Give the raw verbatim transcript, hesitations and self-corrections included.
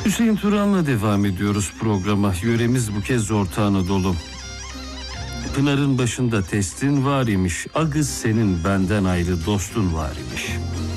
Hüseyin Turan'la devam ediyoruz programa. Yöremiz bu kez Orta Anadolu. Pınar'ın başında testin var imiş. Agız senin benden ayrı dostun var imiş.